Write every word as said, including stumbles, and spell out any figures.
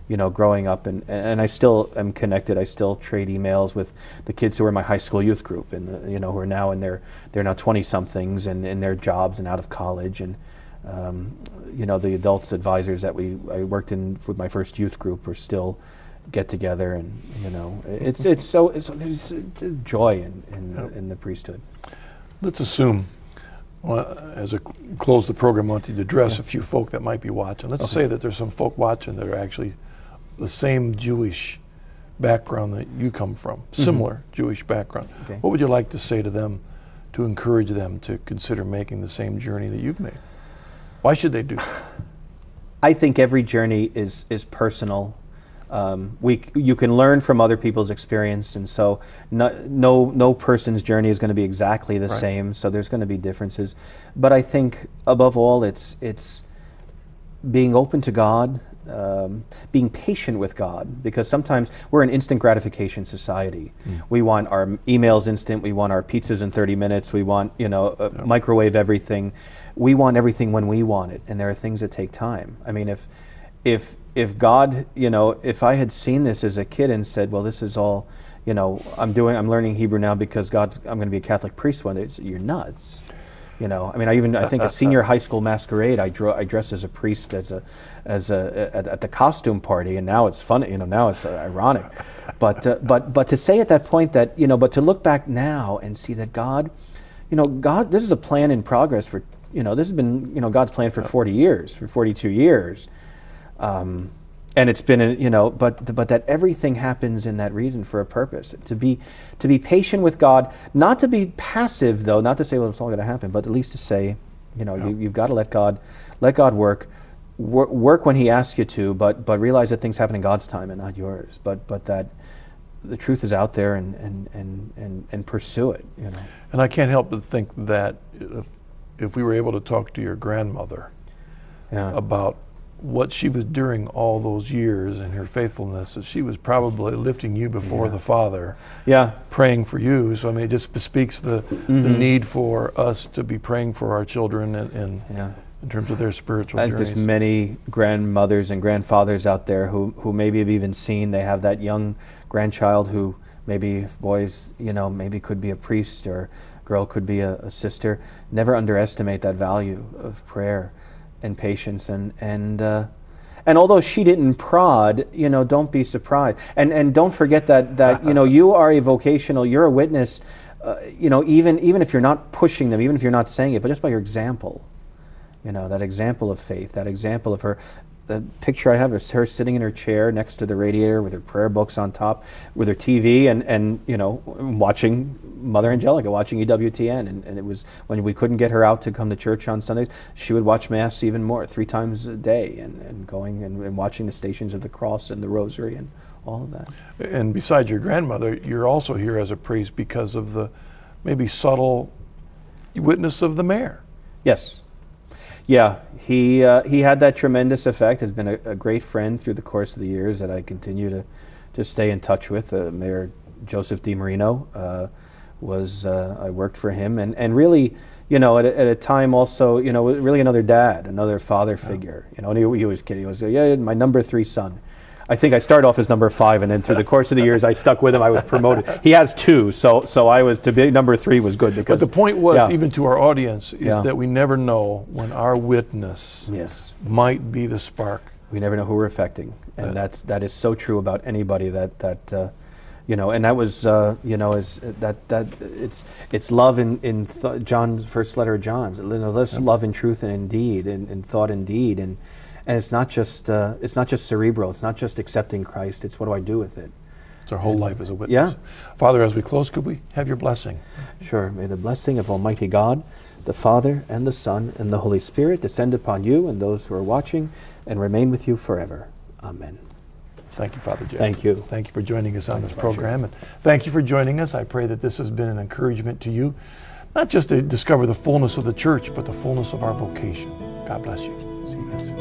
you know, growing up, and, and I still am connected. I still trade emails with the kids who were in my high school youth group, and the, you know, who are now in their, they're now twenty somethings and in their jobs and out of college, and um, you know, the adults advisors that we I worked in with my first youth group are still get together, and you know, it's it's so it's, there's joy in in, Yep. in the priesthood. Let's assume, well, as I close the program, I want you to address Yeah. a few folk that might be watching. Let's Okay. say that there's some folk watching that are actually the same Jewish background that you come from, similar Jewish background. Okay. What would you like to say to them to encourage them to consider making the same journey that you've made? Why should they do that? I think every journey is is personal. Um, we you can learn from other people's experience, and so no no, no person's journey is going to be exactly the Right. same. So there's going to be differences, but I think above all, it's it's being open to God, um, being patient with God, because sometimes we're an instant gratification society. Mm. We want our emails instant. We want our pizzas in thirty minutes. We want you know uh, Yeah. microwave everything. We want everything when we want it, and there are things that take time. I mean, if if if God, you know, if I had seen this as a kid and said, well, this is all, you know, I'm doing, I'm learning Hebrew now because God's, I'm going to be a Catholic priest one day, it's, you're nuts. You know, I mean, I even, I think a senior high school masquerade, I draw, I dressed as a priest as a, as a, at, at the costume party, and now it's funny, you know, now it's uh, ironic. But, uh, but, but to say at that point that, you know, but to look back now and see that God, you know, God, this is a plan in progress for, you know, this has been, you know, God's plan for forty years, for forty-two years. Um, and it's been, a, you know, but but that everything happens in that reason for a purpose. To be to be patient with God, not to be passive though, not to say, well, it's all going to happen, but at least to say, you know, Yeah. you, you've got to let God, let God work, wor- work when He asks you to, but but realize that things happen in God's time and not yours. But but that the truth is out there, and and and and, and pursue it. You know. And I can't help but think that if, if we were able to talk to your grandmother Yeah. about what she was during all those years and her faithfulness, that she was probably lifting you before Yeah. the Father, Yeah. praying for you. So I mean, it just bespeaks the Mm-hmm. the need for us to be praying for our children and, and Yeah. in terms of their spiritual I think journeys. there's many grandmothers and grandfathers out there who, who maybe have even seen, they have that young grandchild who maybe, boys, you know, maybe could be a priest, or girl could be a, a sister. Never underestimate that value of prayer and patience, and and uh, and although she didn't prod, you know, don't be surprised, and and don't forget that that you know, you are a vocational, you're a witness, uh, you know, even even if you're not pushing them, even if you're not saying it, but just by your example. You know, that example of faith, that example of her, the picture I have is her sitting in her chair next to the radiator with her prayer books on top, with her T V, and, and you know, watching Mother Angelica, watching E W T N. And, and it was when we couldn't get her out to come to church on Sundays, she would watch Mass even more, three times a day, and, and going and, and watching the Stations of the Cross and the Rosary and all of that. And besides your grandmother, you're also here as a priest because of the maybe subtle witness of the mayor. Yes. Yeah, he uh, he had that tremendous effect. Has been a, a great friend through the course of the years that I continue to, to stay in touch with. Uh, Mayor Joseph DiMarino uh, was uh, I worked for him, and, and really, you know, at a, at a time also, you know, really another dad, another father figure. You know, and he, he was kidding. He was yeah, my number three son. I think I started off as number five, and then through the course of the years, I stuck with him. I was promoted. He has two, so so I was to be number three was good because. But the point was, yeah. even to our audience, is Yeah. that we never know when our witness Yes. might be the spark. We never know who we're affecting, and Yeah. that's that is so true about anybody that that uh, you know. And that was uh, you know is that that it's it's love in in th- John's first letter of John's. You know, let's Yep. love in truth and in deed, and in thought and deed, and and it's not just uh, it's not just cerebral. It's not just accepting Christ. It's what do I do with it? It's our whole life as a witness. Yeah. Father, as we close, could we have your blessing? Sure. May the blessing of Almighty God, the Father and the Son and the Holy Spirit descend upon you and those who are watching, and remain with you forever. Amen. Thank you, Father Jeff. Thank you. Thank you for joining us on My this pleasure. program. And thank you for joining us. I pray that this has been an encouragement to you, not just to discover the fullness of the church, but the fullness of our vocation. God bless you. See you next time.